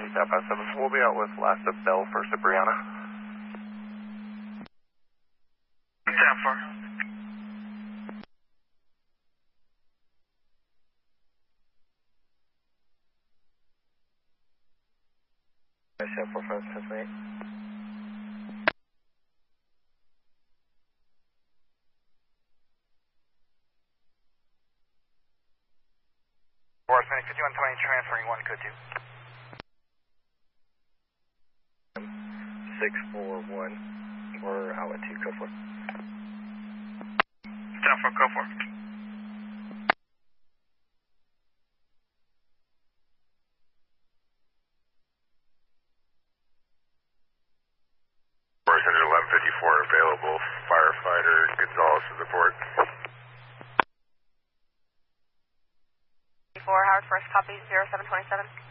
Southbound 7, we'll be out with last of Bell, first of Brianna. 10-4. Chef 45, 10-8. Horseman, could you on 20 transferring 1, could you? 641, we're out at 2, code 4. 10-4, go for it. Center 1154 available, firefighter Gonzalez to the port. 4 Howard, first copy, 0727.